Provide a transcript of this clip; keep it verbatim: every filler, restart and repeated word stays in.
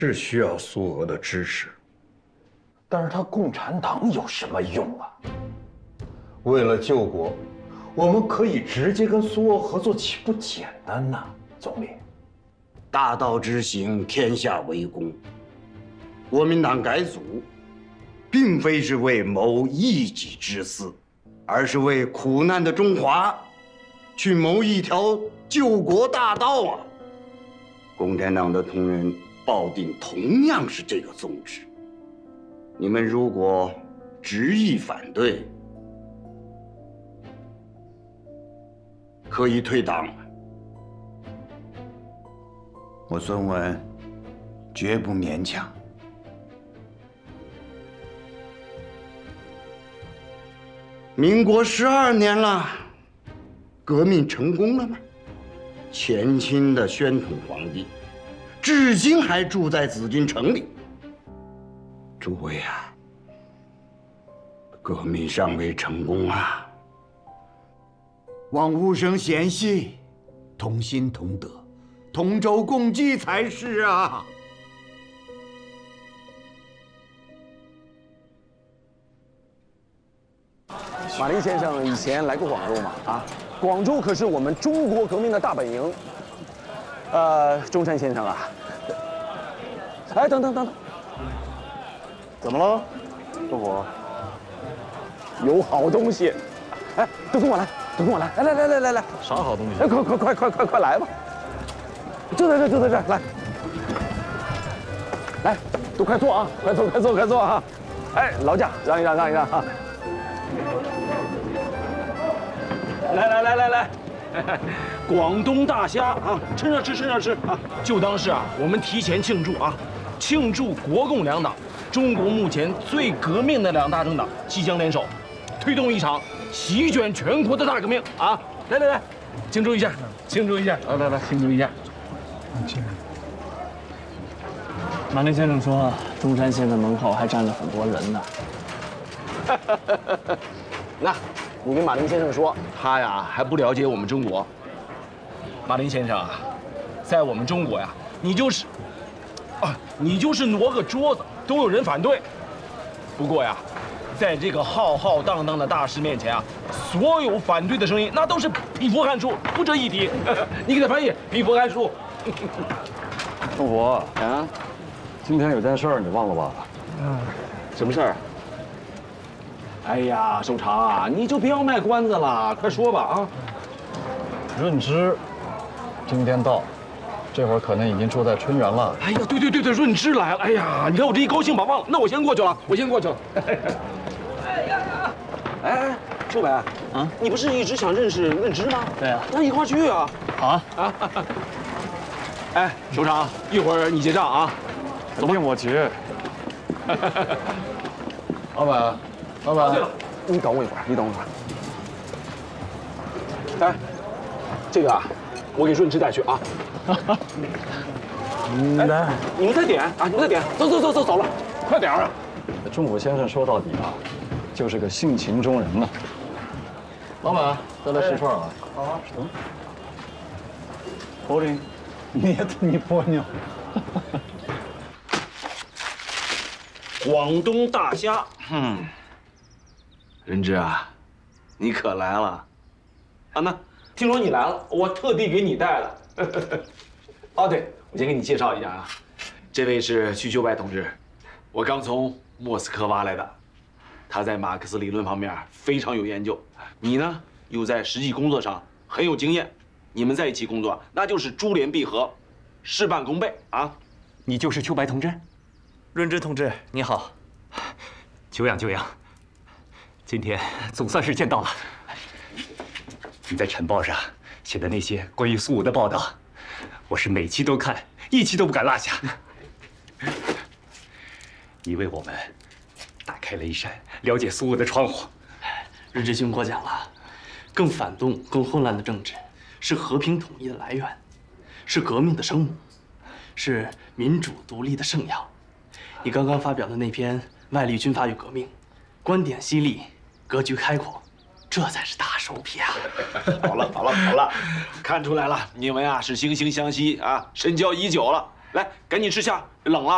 是需要苏俄的支持，但是他共产党有什么用啊？为了救国，我们可以直接跟苏俄合作，岂不简单呐？总理， 大道之行，天下为公。国民党改组，并非是为谋一己之私，而是为苦难的中华去谋一条救国大道啊！共产党的同仁抱定同样是这个宗旨。你们如果执意反对，可以退党。我孙文绝不勉强。民国十二年了，革命成功了吗？前清的宣统皇帝，至今还住在紫禁城里。诸位啊，革命尚未成功啊！望吾生贤兮，同心同德，同舟共济才是啊！ 马林先生以前来过广州吗？啊，广州可是我们中国革命的大本营。呃，中山先生啊，哎，等等等等，怎么了，杜甫？有好东西，哎，都跟我来，都跟我来，来来来来来来， 啥好东西？ 哎，快快快快快快来吧，就在这就在这，来，来，都快坐啊，快坐快坐快坐啊！哎，劳驾，让一让让一让啊！来来来来来，广东大虾啊，趁热吃趁热吃啊！ 就当是啊，我们提前庆祝啊，庆祝国共两党，中国目前最革命的两大政党即将联手，推动一场席卷全国的大革命啊！来来来，庆祝一下，庆祝一下，来来来，庆祝一下。 马林先生说，中山先生门口还站了很多人呢。 那，你跟马林先生说， 他呀还不了解我们中国。马林先生啊，在我们中国呀，你就是啊，你就是挪个桌子都有人反对。不过呀，在这个浩浩荡荡的大事面前啊，所有反对的声音那都是匹夫撼树，不值一提。你给他翻译，匹夫撼树。 杜甫啊，今天有件事儿你忘了吧？ 嗯，什么事儿？哎呀，守常啊，你就别要卖关子了，快说吧啊！ 润之今天到，这会儿可能已经住在春园了。 哎呀，对对对对，润之来了！哎呀，你看我这一高兴把忘了，那我先过去了，我先过去了。 哎呀，哎，秋北啊，你不是一直想认识润之吗？ 对啊， 那一块儿去啊！ 好啊啊！哎，首长，一会儿你结账啊。 走吧，我结。老板，老板， 对了，你等我一会儿，你等我一会儿。哎，这个啊，我给润之带去啊。来，你们再点啊，你们再点，走走走走走了，快点儿啊！ 钟虎先生说到底啊，就是个性情中人呐。老板，再来十串啊。好啊。行。柏林，你也你波妞。 广东大虾，嗯，润之啊，你可来了。啊，那听说你来了，我特地给你带了。哦，对，我先给你介绍一下啊，这位是瞿秋白同志，我刚从莫斯科挖来的，他在马克思理论方面非常有研究，你呢又在实际工作上很有经验，你们在一起工作那就是珠联璧合，事半功倍啊！ 你就是秋白同志？润之同志，你好，久仰久仰，今天总算是见到了。你在晨报上写的那些关于苏武的报道，我是每期都看，一期都不敢落下。你为我们打开了一扇了解苏武的窗户。 润之兄过奖了，更反动、更混乱的政治，是和平统一的来源，是革命的生母，是民主独立的圣药。你刚刚发表的那篇《外力军阀与革命》，观点犀利，格局开阔，这才是大手笔啊！ 好了好了好了，看出来了，你们啊是惺惺相惜啊，深交已久了。来，赶紧吃下，冷了。